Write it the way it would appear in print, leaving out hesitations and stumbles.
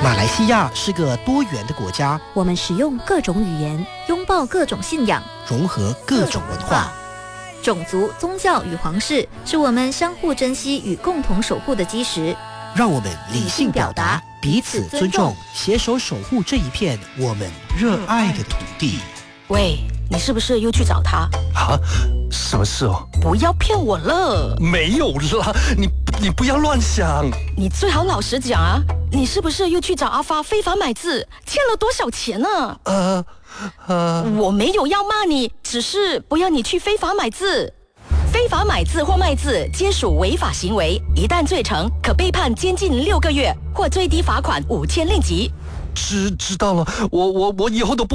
马来西亚是个多元的国家， 我们使用各种语言，拥抱各种信仰， 融合各种文化。 种族、宗教与皇室是我们相互珍惜与共同守护的基石。 让我们理性表达，彼此尊重，携手守护这一片我们热爱的土地。 喂，你是不是又去找他？ 啊，什么事哦？ 不要骗我了。 没有啦，你不要乱想。 你最好老实讲啊，你是不是又去找阿发非法买字，欠了多少钱呢？我没有要骂你，只是不要你去非法买字。非法买字或卖字皆属违法行为，一旦罪成，可被判监禁6个月或最低罚款5000令吉。 知道了，我以后都不